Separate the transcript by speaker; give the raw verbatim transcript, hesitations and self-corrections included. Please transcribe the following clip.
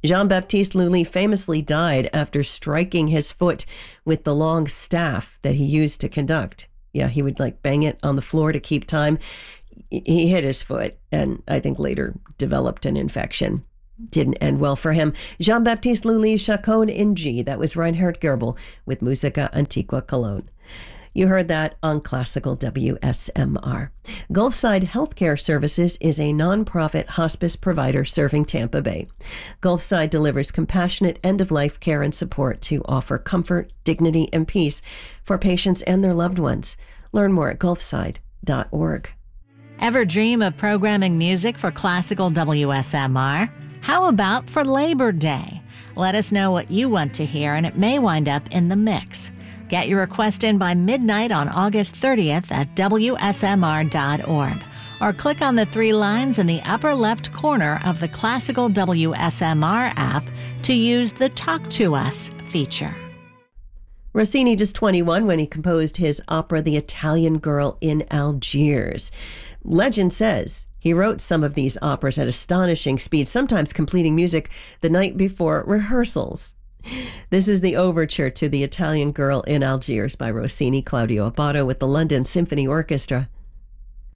Speaker 1: Jean-Baptiste Lully famously died after striking his foot with the long staff that he used to conduct. Yeah, he would like bang it on the floor to keep time. He hit his foot and I think later developed an infection. Didn't end well for him. Jean-Baptiste Lully, Chaconne in G. That was Reinhard Goebel with Musica Antiqua Cologne. You heard that on Classical W S M R. Gulfside Healthcare Services is a nonprofit hospice provider serving Tampa Bay. Gulfside delivers compassionate end-of-life care and support to offer comfort, dignity, and peace for patients and their loved ones. Learn more at gulfside dot org.
Speaker 2: Ever dream of programming music for Classical W S M R? How about for Labor Day? Let us know what you want to hear, and it may wind up in the mix. Get your request in by midnight on August thirtieth at W S M R dot org, or click on the three lines in the upper left corner of the Classical W S M R app to use the Talk to Us feature.
Speaker 1: Rossini just twenty-one when he composed his opera The Italian Girl in Algiers. Legend says he wrote some of these operas at astonishing speed, sometimes completing music the night before rehearsals. This is the overture to The Italian Girl in Algiers by Rossini, Claudio Abbado with the London Symphony Orchestra.